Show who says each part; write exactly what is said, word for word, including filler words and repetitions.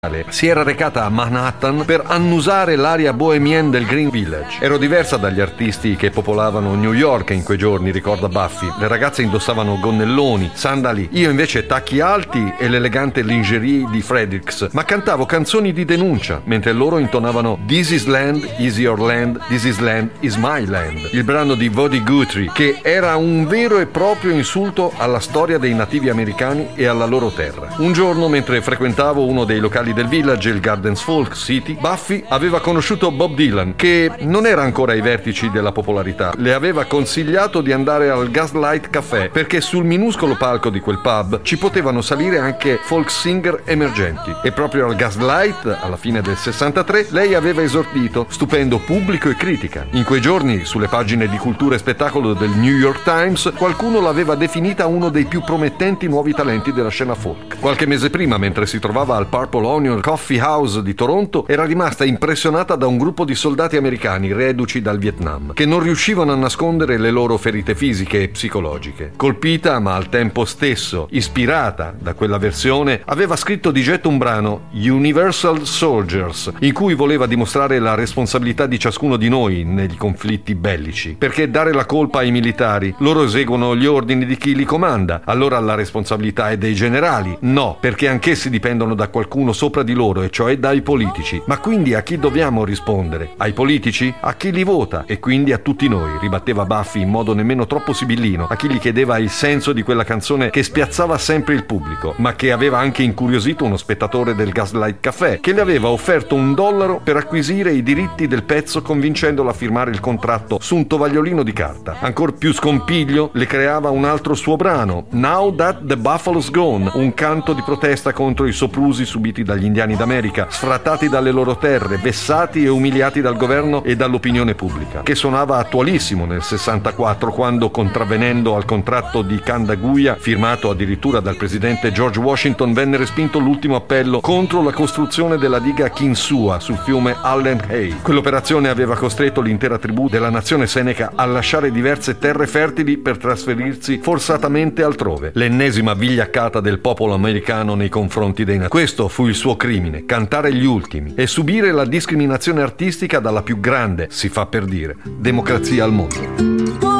Speaker 1: si era recata a Manhattan per annusare l'aria bohemienne del Green Village. Ero diversa dagli artisti che popolavano New York in quei giorni, ricorda Buffy. Le ragazze indossavano gonnelloni, sandali, io invece tacchi alti e l'elegante lingerie di Fredericks, ma cantavo canzoni di denuncia, mentre loro intonavano This is land, is your land, this is land, is my land, il brano di Woody Guthrie, che era un vero e proprio insulto alla storia dei nativi americani e alla loro terra. Un giorno, mentre frequentavo uno dei locali del Village, il Gardens Folk City, Buffy aveva conosciuto Bob Dylan, che non era ancora ai vertici della popolarità. Le aveva consigliato di andare al Gaslight Café perché sul minuscolo palco di quel pub ci potevano salire anche folk singer emergenti, e proprio al Gaslight, alla fine del sessantatré, lei aveva esordito, stupendo pubblico e critica. In quei giorni, sulle pagine di cultura e spettacolo del New York Times, qualcuno l'aveva definita uno dei più promettenti nuovi talenti della scena folk. Qualche mese prima, mentre si trovava al Purple Onion Coffee House di Toronto, era rimasta impressionata da un gruppo di soldati americani reduci dal Vietnam, che non riuscivano a nascondere le loro ferite fisiche e psicologiche. Colpita, ma al tempo stesso ispirata da quella versione, aveva scritto di getto un brano, Universal Soldiers, in cui voleva dimostrare la responsabilità di ciascuno di noi nei conflitti bellici. Perché dare la colpa ai militari? Loro eseguono gli ordini di chi li comanda, allora la responsabilità è dei generali? No, perché anch'essi dipendono da qualcuno sopra di loro, e cioè dai politici. Ma quindi a chi dobbiamo rispondere? Ai politici? A chi li vota? E quindi a tutti noi, ribatteva Buffy in modo nemmeno troppo sibillino, a chi gli chiedeva il senso di quella canzone che spiazzava sempre il pubblico, ma che aveva anche incuriosito uno spettatore del Gaslight Café, che le aveva offerto un dollaro per acquisire i diritti del pezzo, convincendolo a firmare il contratto su un tovagliolino di carta. Ancor più scompiglio le creava un altro suo brano, Now That the Buffalo's Gone, un canto di protesta contro i soprusi subiti dagli indiani d'America, sfrattati dalle loro terre, vessati e umiliati dal governo e dall'opinione pubblica, che suonava attualissimo nel sessantaquattro, quando, contravvenendo al contratto di Candaguia, firmato addirittura dal presidente George Washington, venne respinto l'ultimo appello contro la costruzione della diga Kinsua sul fiume Allen Hay. Quell'operazione aveva costretto l'intera tribù della nazione Seneca a lasciare diverse terre fertili per trasferirsi forzatamente altrove. L'ennesima vigliaccata del popolo americano nei confronti dei nativi. Questo fu il suo crimine, cantare gli ultimi e subire la discriminazione artistica dalla più grande, si fa per dire, democrazia al mondo.